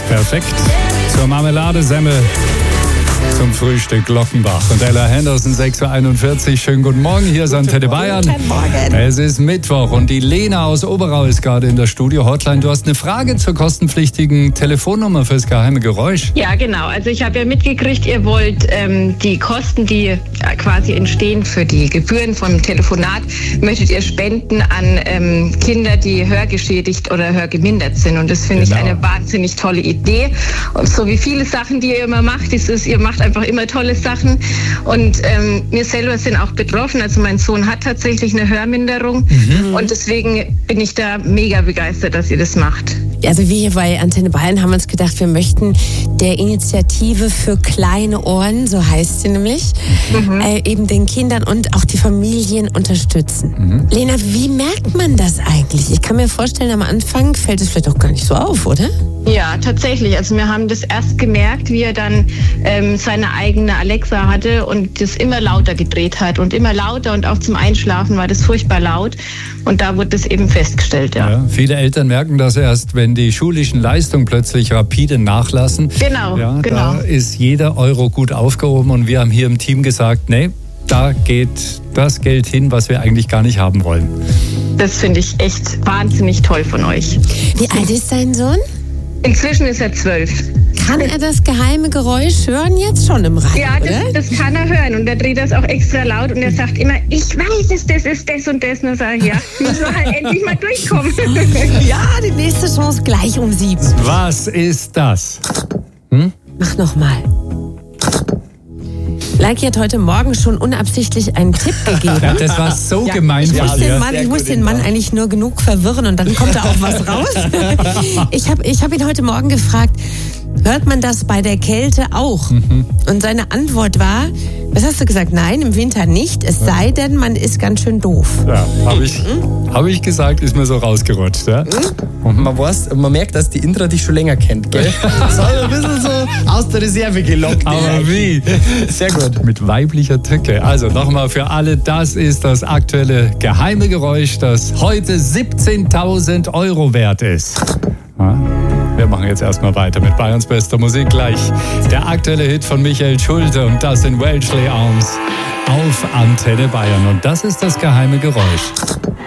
Perfekt. Zur Marmeladesemmel. Zum Frühstück Glockenbach. Und Ella Henderson, 6.41 Uhr. Schönen guten Morgen, hier ist Antenne Bayern. Guten Morgen. Es ist Mittwoch und die Lena aus Oberau ist gerade in der Studio-Hotline. Du hast eine Frage zur kostenpflichtigen Telefonnummer fürs geheime Geräusch. Ja, genau. Also ich habe ja mitgekriegt, ihr wollt die Kosten, die quasi entstehen für die Gebühren vom Telefonat, möchtet ihr spenden an Kinder, die hörgeschädigt oder hörgemindert sind. Und das finde ich eine wahnsinnig tolle Idee. Und so wie viele Sachen, die ihr immer macht, ihr macht einfach immer tolle Sachen. Und wir selber sind auch betroffen. Also mein Sohn hat tatsächlich eine Hörminderung. Und deswegen bin ich da mega begeistert, dass ihr das macht. Also wir hier bei Antenne Bayern haben uns gedacht, wir möchten der Initiative für kleine Ohren, so heißt sie nämlich, eben den Kindern und auch die Familien unterstützen. Lena, wie merkt man das eigentlich? Ich kann mir vorstellen, am Anfang fällt es vielleicht auch gar nicht so auf, oder? Ja, tatsächlich. Also wir haben das erst gemerkt, wie er dann seine eigene Alexa hatte und das immer lauter gedreht hat und immer lauter und auch zum Einschlafen war das furchtbar laut und da wurde das eben festgestellt. Ja, viele Eltern merken das erst, wenn die schulischen Leistungen plötzlich rapide nachlassen. Genau. Da ist jeder Euro gut aufgehoben und wir haben hier im Team gesagt, nee, da geht das Geld hin, was wir eigentlich gar nicht haben wollen. Das finde ich echt wahnsinnig toll von euch. Wie alt ist dein Sohn? Inzwischen ist er 12. Kann er das geheime Geräusch hören jetzt schon im Radio? Ja, das kann er hören und er dreht das auch extra laut und er sagt immer, ich weiß es, das ist das und das. Und dann sage ich, ja, müssen wir halt endlich mal durchkommen. Ja, die nächste Chance gleich um 7. Was ist das? Mach nochmal. Leiki hat heute Morgen schon unabsichtlich einen Tipp gegeben. Ja, das war so gemein von dir. Ich muss den Mann eigentlich nur genug verwirren und dann kommt da auch was raus. Ich hab ihn heute Morgen gefragt, hört man das bei der Kälte auch? Und seine Antwort war, was hast du gesagt? Nein, im Winter nicht, es sei denn, man ist ganz schön doof. Ja, habe ich gesagt, ist mir so rausgerutscht. Ja? Und man merkt, dass die Indra dich schon länger kennt, gell? So ein bisschen so aus der Reserve gelockt. Aber wie? Sehr gut. Mit weiblicher Tücke. Also nochmal für alle, das ist das aktuelle geheime Geräusch, das heute 17.000 Euro wert ist. Ja? Wir machen jetzt erstmal weiter mit Bayerns bester Musik gleich. Der aktuelle Hit von Michael Schulte und das sind Welshly Arms auf Antenne Bayern. Und das ist das geheime Geräusch.